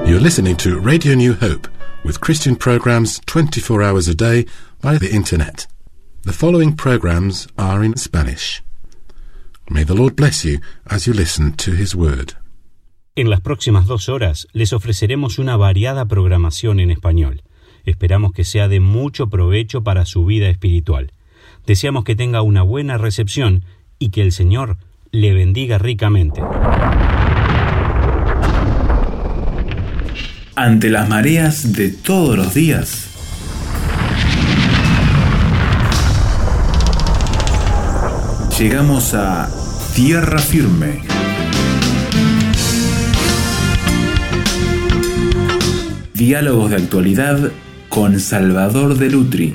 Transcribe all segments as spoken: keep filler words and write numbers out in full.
You're listening to Radio New Hope, with Christian programs twenty-four hours a day by the internet. The following programs are in Spanish. May the Lord bless you as you listen to His Word. En las próximas dos horas les ofreceremos una variada programación en español. Esperamos que sea de mucho provecho para su vida espiritual. Deseamos que tenga una buena recepción y que el Señor le bendiga ricamente. Ante las mareas de todos los días, llegamos a tierra firme. Diálogos de actualidad con Salvador de Lutri.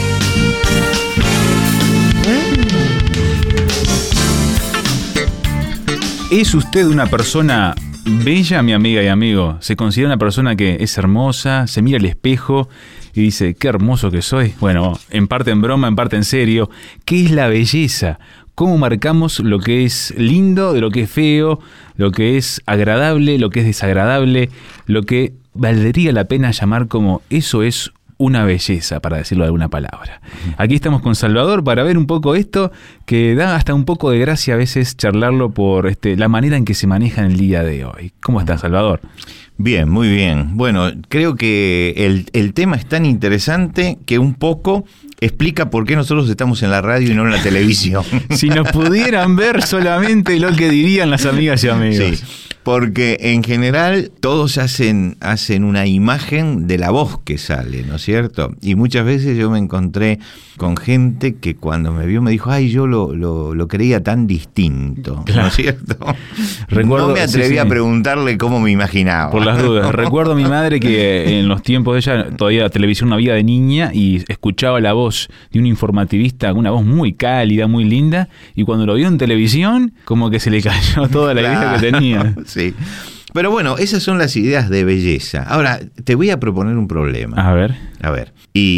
¿Es usted una persona bella, mi amiga y amigo? ¿Se considera una persona que es hermosa, se mira al espejo y dice, qué hermoso que soy? Bueno, en parte en broma, en parte en serio. ¿Qué es la belleza? ¿Cómo marcamos lo que es lindo de lo que es feo, lo que es agradable, lo que es desagradable, lo que valdría la pena llamar como eso es una belleza, para decirlo de alguna palabra? Aquí estamos con Salvador para ver un poco esto, que da hasta un poco de gracia a veces charlarlo por este, la manera en que se maneja en el día de hoy. ¿Cómo estás, Salvador? Bien, muy bien. Bueno, creo que el, el tema es tan interesante que un poco explica por qué nosotros estamos en la radio y no en la televisión. Si nos pudieran ver solamente lo que dirían las amigas y amigos. Sí, porque en general todos hacen, hacen una imagen de la voz que sale, ¿no es cierto? Y muchas veces yo me encontré con gente que cuando me vio me dijo, ay, yo lo, lo, lo creía tan distinto, claro. ¿No es cierto? Recuerdo, no me atreví sí, sí. a preguntarle cómo me imaginaba. Por las dudas. Recuerdo a mi madre que en los tiempos de ella todavía la televisión no había de niña y escuchaba la voz de un informativista, una voz muy cálida, muy linda, y cuando lo vio en televisión, como que se le cayó toda la idea claro. que tenía. Sí. Pero bueno, esas son las ideas de belleza. Ahora, te voy a proponer un problema. A ver. A ver.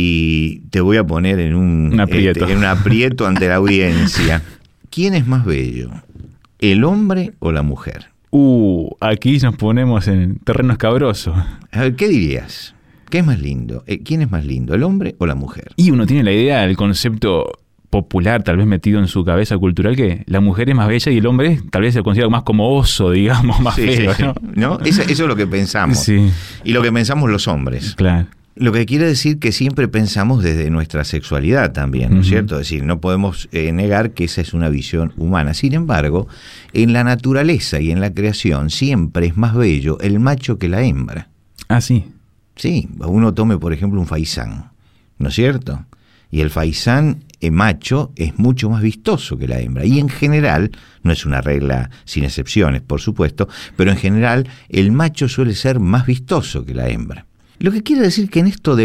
Y te voy a poner en un, un aprieto, este, en un aprieto ante la audiencia. ¿Quién es más bello? ¿El hombre o la mujer? Uh, aquí nos ponemos en terreno escabroso. A ver, ¿qué dirías? ¿Qué es más lindo? ¿Quién es más lindo, el hombre o la mujer? Y uno tiene la idea, el concepto popular, tal vez metido en su cabeza cultural, que la mujer es más bella y el hombre tal vez se considera más como oso, digamos, más sí, feo, sí, ¿no? ¿no? Eso, eso es lo que pensamos. Sí. Y lo que pensamos los hombres. Claro. Lo que quiere decir que siempre pensamos desde nuestra sexualidad también, ¿no es uh-huh. cierto? Es decir, no podemos eh, negar que esa es una visión humana. Sin embargo, en la naturaleza y en la creación siempre es más bello el macho que la hembra. Ah, sí. Sí, uno tome por ejemplo un faisán, ¿no es cierto? Y el faisán eh, macho es mucho más vistoso que la hembra. Y en general, no es una regla sin excepciones, por supuesto, pero en general el macho suele ser más vistoso que la hembra. Lo que quiere decir que en esto de